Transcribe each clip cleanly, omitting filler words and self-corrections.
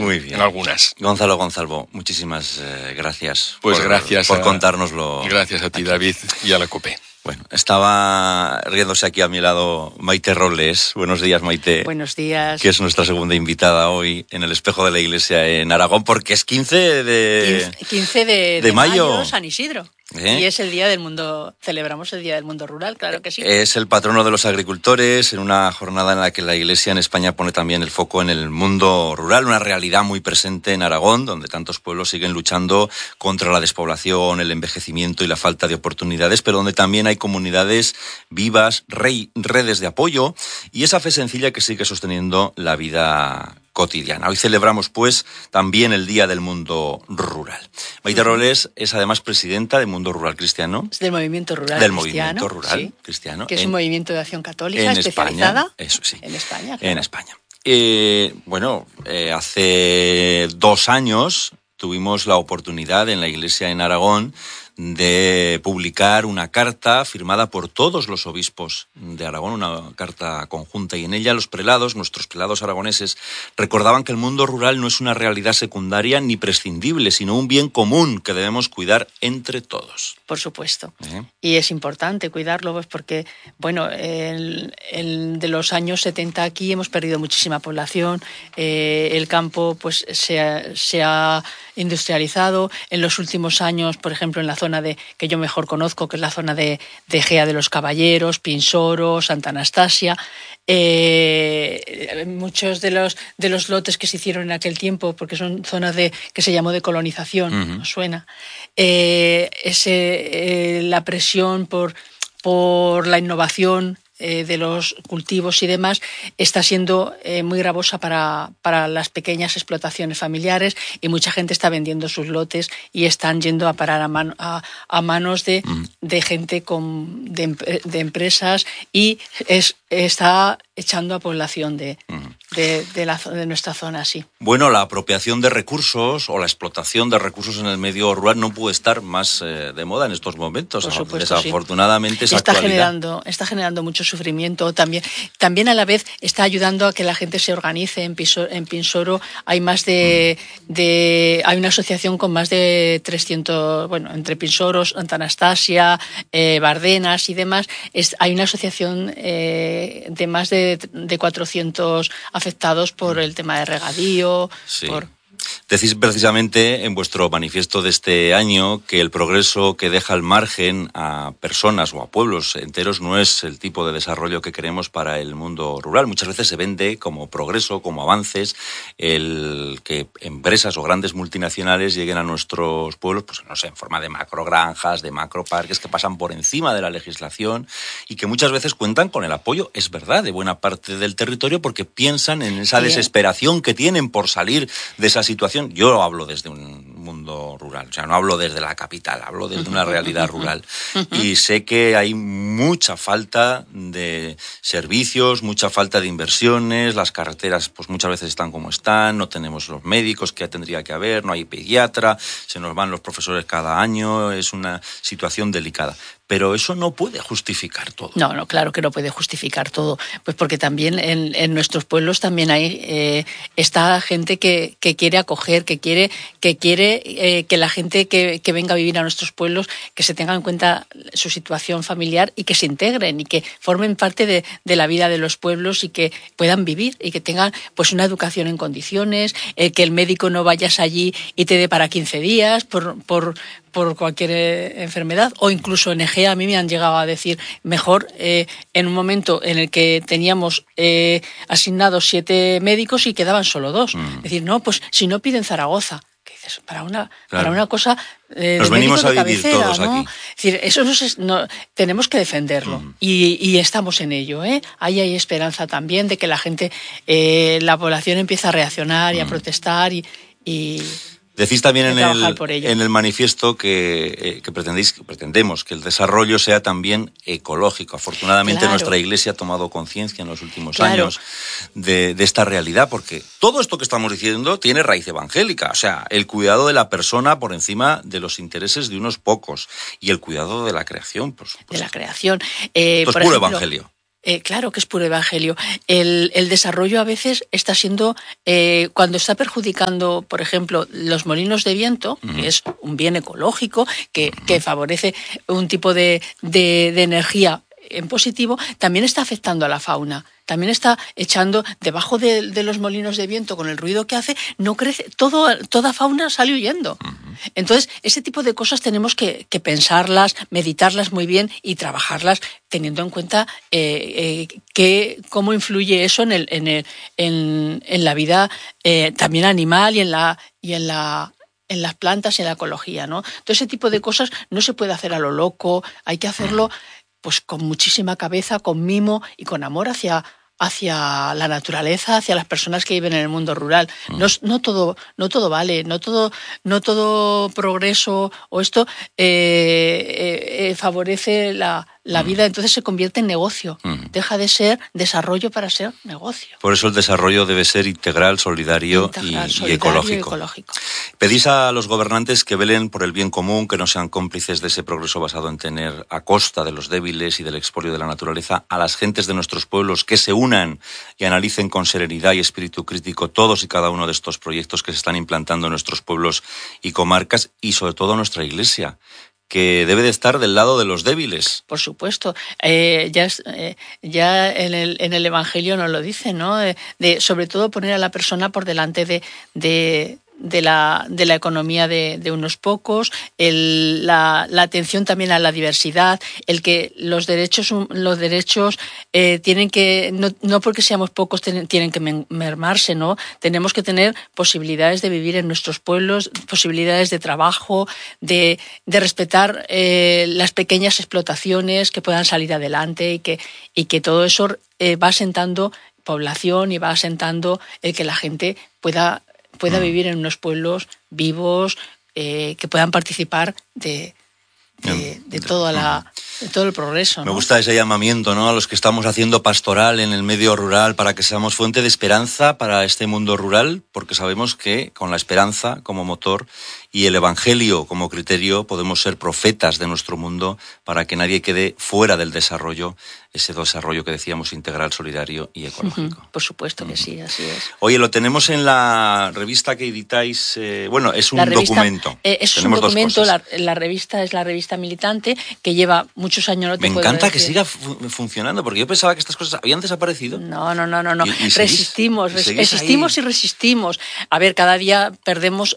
Muy bien. en algunas. Gonzalo Gonzalvo, muchísimas gracias. Pues gracias por contárnoslo. Gracias a ti, aquí. David, y a la COPE. Bueno, estaba riéndose aquí a mi lado Maite Robles. Buenos días, Maite. Buenos días. Que es nuestra segunda invitada hoy en el Espejo de la Iglesia en Aragón, porque es 15 de mayo, San Isidro. Y es el Día del Mundo, celebramos el Día del Mundo Rural, claro que sí. Es el patrono de los agricultores, en una jornada en la que la Iglesia en España pone también el foco en el mundo rural, una realidad muy presente en Aragón, donde tantos pueblos siguen luchando contra la despoblación, el envejecimiento y la falta de oportunidades, pero donde también hay comunidades vivas, redes de apoyo y esa fe sencilla que sigue sosteniendo la vida cotidiana. Hoy celebramos, pues, también el Día del Mundo Rural. Maite Robles es además presidenta del Mundo Rural Cristiano. Es del Movimiento Rural del Cristiano. Movimiento Rural sí, Cristiano. Que es un movimiento de acción católica especializada. España, eso sí. En España, claro. En España. Hace 2 años tuvimos la oportunidad en la Iglesia en Aragón de publicar una carta firmada por todos los obispos de Aragón, una carta conjunta, y en ella los prelados, nuestros prelados aragoneses, recordaban que el mundo rural no es una realidad secundaria ni prescindible, sino un bien común que debemos cuidar entre todos. Por supuesto. Y es importante cuidarlo, pues porque, bueno, de los años 70 aquí hemos perdido muchísima población, el campo pues se ha industrializado. En los últimos años, por ejemplo, en la zona que yo mejor conozco, que es la zona de Gea de los Caballeros, Pinsoro, Santa Anastasia, muchos de los lotes que se hicieron en aquel tiempo, porque son zonas que se llamó de colonización, ¿os suena? La presión por la innovación de los cultivos y demás está siendo muy gravosa para las pequeñas explotaciones familiares, y mucha gente está vendiendo sus lotes y están yendo a parar a manos de gente de empresas, y está echando a población de nuestra zona, sí. Bueno, la apropiación de recursos o la explotación de recursos en el medio rural no puede estar más de moda en estos momentos. Por supuesto, desafortunadamente, sí. Esa actualidad Está generando mucho sufrimiento. También a la vez está ayudando a que la gente se organice. En Pinsoro hay hay una asociación con más de 300, entre Pinsoro, Santa Anastasia, Bardenas y demás. Hay una asociación de más de 400 afectados por el tema de regadío. Sí. Decís precisamente en vuestro manifiesto de este año que el progreso que deja al margen a personas o a pueblos enteros no es el tipo de desarrollo que queremos para el mundo rural. Muchas veces se vende como progreso, como avances, el que empresas o grandes multinacionales lleguen a nuestros pueblos, pues no sé, en forma de macrogranjas, de macroparques que pasan por encima de la legislación y que muchas veces cuentan con el apoyo, es verdad, de buena parte del territorio, porque piensan en esa desesperación que tienen por salir de esa situación. Yo hablo desde un mundo rural, o sea, no hablo desde la capital, hablo desde una realidad rural. Y sé que hay mucha falta de servicios, mucha falta de inversiones, las carreteras pues muchas veces están como están, no tenemos los médicos que tendría que haber, no hay pediatra, se nos van los profesores cada año, es una situación delicada. Pero eso no puede justificar todo. No, claro que no puede justificar todo. Pues porque también en nuestros pueblos también hay está gente que quiere acoger, que quiere que la gente que venga a vivir a nuestros pueblos, que se tenga en cuenta su situación familiar y que se integren y que formen parte de la vida de los pueblos y que puedan vivir y que tengan pues una educación en condiciones, que el médico no vayas allí y te dé para 15 días por cualquier enfermedad, o incluso en Egea a mí me han llegado a decir mejor en un momento en el que teníamos asignados 7 médicos y quedaban solo 2. Es decir, no, pues si no piden Zaragoza. ¿Qué dices? Para una cosa nos venimos a vivir cabecera, todos, ¿no? aquí. Es decir, eso tenemos que defenderlo y estamos en ello. Ahí hay esperanza también de que la gente, la población empiece a reaccionar y a protestar y Decís también en el manifiesto que pretendemos que el desarrollo sea también ecológico. Afortunadamente nuestra Iglesia ha tomado conciencia en los últimos años de esta realidad, porque todo esto que estamos diciendo tiene raíz evangélica. O sea, el cuidado de la persona por encima de los intereses de unos pocos y el cuidado de la creación, por supuesto. De la creación. Esto es puro evangelio. Claro que es puro evangelio. El desarrollo a veces está siendo, cuando está perjudicando, por ejemplo, los molinos de viento, que es un bien ecológico, que favorece un tipo de energía en positivo, también está afectando a la fauna. También está echando debajo de los molinos de viento, con el ruido que hace, no crece, toda fauna sale huyendo. Entonces, ese tipo de cosas tenemos que pensarlas, meditarlas muy bien y trabajarlas teniendo en cuenta cómo influye eso en la vida también animal y en las plantas y en la ecología, ¿no? Todo ese tipo de cosas no se puede hacer a lo loco, hay que hacerlo pues con muchísima cabeza, con mimo y con amor hacia la naturaleza, hacia las personas que viven en el mundo rural. No todo vale, no todo progreso o esto favorece la vida, entonces se convierte en negocio. Deja de ser desarrollo para ser negocio. Por eso el desarrollo debe ser integral, solidario y ecológico. Pedís a los gobernantes que velen por el bien común, que no sean cómplices de ese progreso basado en tener a costa de los débiles y del expolio de la naturaleza, a las gentes de nuestros pueblos que se unan y analicen con serenidad y espíritu crítico todos y cada uno de estos proyectos que se están implantando en nuestros pueblos y comarcas, y sobre todo nuestra Iglesia, que debe de estar del lado de los débiles. Por supuesto, ya en el Evangelio nos lo dice, ¿no? Sobre todo poner a la persona por delante de la economía de unos pocos, la atención también a la diversidad, el que los derechos tienen que, no porque seamos pocos tienen que mermarse, ¿no? Tenemos que tener posibilidades de vivir en nuestros pueblos, posibilidades de trabajo, de respetar las pequeñas explotaciones que puedan salir adelante y que todo eso va asentando población y va asentando el que la gente pueda vivir en unos pueblos vivos, que puedan participar de todo el progreso, ¿no? Me gusta ese llamamiento, ¿no?, a los que estamos haciendo pastoral en el medio rural, para que seamos fuente de esperanza para este mundo rural, porque sabemos que con la esperanza como motor y el Evangelio como criterio podemos ser profetas de nuestro mundo para que nadie quede fuera del desarrollo, ese desarrollo que decíamos integral, solidario y ecológico. Por supuesto que sí, así es. Oye, lo tenemos en la revista que editáis, es un documento. Es un documento, la revista es la revista Militante, que lleva muchos años. Me encanta que siga funcionando, porque yo pensaba que estas cosas habían desaparecido. No. Resistimos y resistimos. A ver, cada día perdemos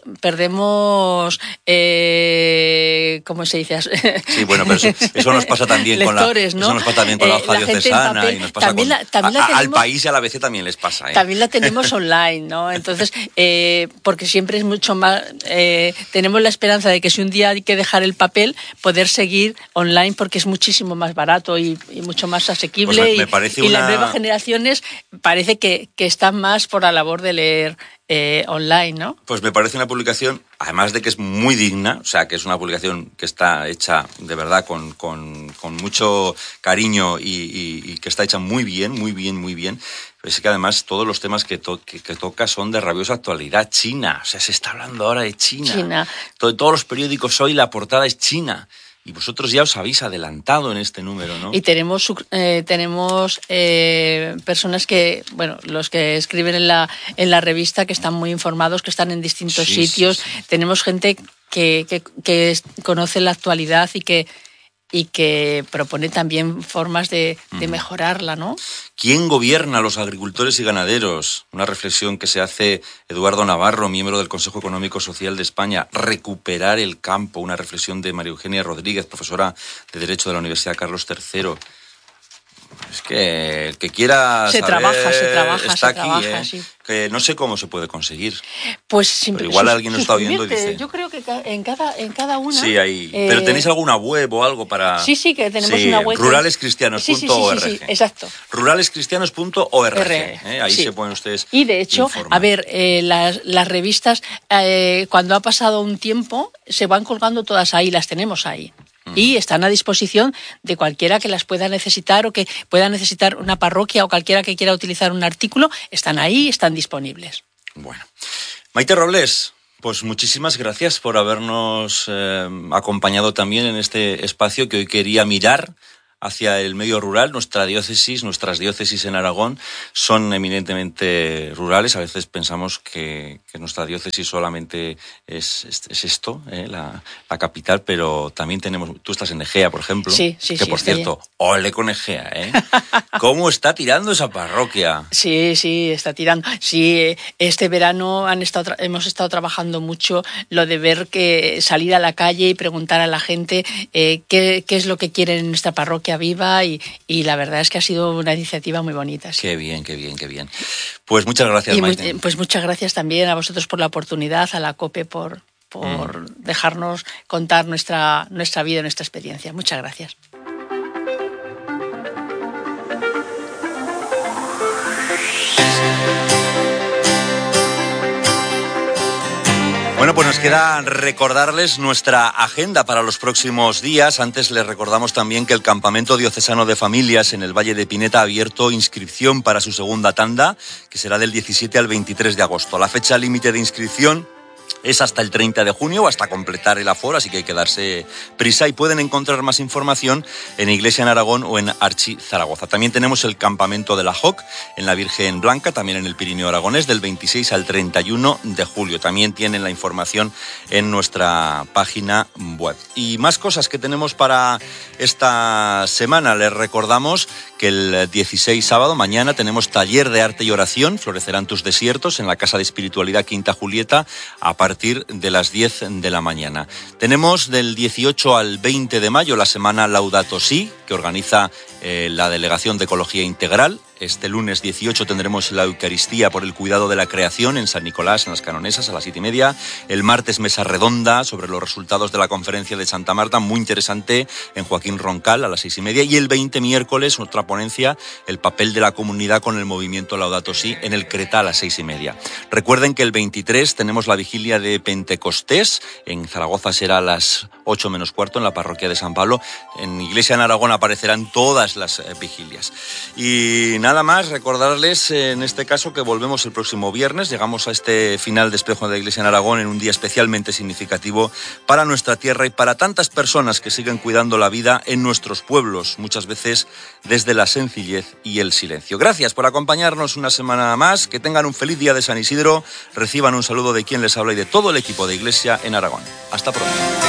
¿cómo se dice? Sí, bueno, pero eso nos pasa también lectores, ¿no? Eso nos pasa también con la hoja diocesana y nos pasa al País y a la ABC también les pasa. También la tenemos online, ¿no? Entonces, porque siempre es mucho más... tenemos la esperanza de que si un día hay que dejar el papel, poder seguir online, porque es muchísimo más barato y mucho más asequible. Pues me parece y las nuevas generaciones parece que están más por la labor de leer online, ¿no? Pues me parece una publicación, además de que es muy digna, o sea, que es una publicación que está hecha de verdad con mucho cariño y que está hecha muy bien. Pero es que además todos los temas que toca son de rabiosa actualidad. China, o sea, se está hablando ahora de China. Todos los periódicos hoy la portada es China. Y vosotros ya os habéis adelantado en este número, ¿no? Y tenemos personas que, bueno, los que escriben en la revista, que están muy informados, que están en distintos sitios. Sí. Tenemos gente que conoce la actualidad y que propone también formas de mejorarla, ¿no? ¿Quién gobierna a los agricultores y ganaderos? Una reflexión que se hace Eduardo Navarro, miembro del Consejo Económico Social de España. Recuperar el campo, una reflexión de María Eugenia Rodríguez, profesora de Derecho de la Universidad Carlos III. Es que el que quiera se saber trabaja, aquí, sí. Que no sé cómo se puede conseguir. Pues pero igual alguien nos está oyendo y dice... Yo creo que en cada una... Sí, ahí. Pero ¿tenéis alguna web o algo para...? Sí, que tenemos una web. Ruralescristianos.org. Sí, exacto. Ruralescristianos.org. Ahí se pueden ustedes Y de hecho, informar. A ver, las revistas, cuando ha pasado un tiempo, se van colgando todas ahí, las tenemos ahí. Y están a disposición de cualquiera que las pueda necesitar o que pueda necesitar una parroquia o cualquiera que quiera utilizar un artículo, están ahí, están disponibles. Bueno. Maite Robles, pues muchísimas gracias por habernos acompañado también en este espacio que hoy quería mirar hacia el medio rural. Nuestras diócesis en Aragón son eminentemente rurales. A veces pensamos que nuestra diócesis solamente es esto, la capital, pero también tenemos... Tú estás en Egea, por ejemplo. Sí, que por cierto, ole con Egea, ¿eh? ¿Cómo está tirando esa parroquia? Sí, está tirando. Sí, este verano hemos estado trabajando mucho lo de ver que salir a la calle y preguntar a la gente qué es lo que quieren en esta parroquia viva y la verdad es que ha sido una iniciativa muy bonita. Sí. Qué bien. Pues muchas gracias, Maite. Pues muchas gracias también a vosotros por la oportunidad, a la COPE por dejarnos contar nuestra vida y nuestra experiencia. Muchas gracias. Bueno, pues nos queda recordarles nuestra agenda para los próximos días. Antes les recordamos también que el Campamento Diocesano de Familias en el Valle de Pineta ha abierto inscripción para su segunda tanda, que será del 17 al 23 de agosto. La fecha límite de inscripción es hasta el 30 de junio o hasta completar el aforo, así que hay que darse prisa y pueden encontrar más información en Iglesia en Aragón o en Archi Zaragoza. También tenemos el campamento de la JOC en la Virgen Blanca, también en el Pirineo Aragonés, del 26 al 31 de julio. También tienen la información en nuestra página web. Y más cosas que tenemos para esta semana. Les recordamos que el 16 sábado, mañana, tenemos taller de arte y oración, Florecerán tus desiertos, en la Casa de Espiritualidad Quinta Julieta, a partir de las 10 de la mañana. Tenemos del 18 al 20 de mayo la semana Laudato Si, que organiza la Delegación de Ecología Integral. Este lunes 18 tendremos la Eucaristía por el cuidado de la creación en San Nicolás, en las Canonesas, a las 7:30. El martes, mesa redonda sobre los resultados de la conferencia de Santa Marta, muy interesante, en Joaquín Roncal, a las 6:30. Y el 20, miércoles, otra ponencia, el papel de la comunidad con el movimiento Laudato Si, en el Creta, a las 6:30. Recuerden que el 23 tenemos la vigilia de Pentecostés. En Zaragoza será a las 8 menos cuarto, en la parroquia de San Pablo. En Iglesia en Aragón aparecerán todas las vigilias. Y nada más, recordarles en este caso que volvemos el próximo viernes. Llegamos a este final de Espejo de la Iglesia en Aragón en un día especialmente significativo para nuestra tierra y para tantas personas que siguen cuidando la vida en nuestros pueblos, muchas veces desde la sencillez y el silencio. Gracias por acompañarnos una semana más. Que tengan un feliz día de San Isidro. Reciban un saludo de quien les habla y de todo el equipo de Iglesia en Aragón. Hasta pronto.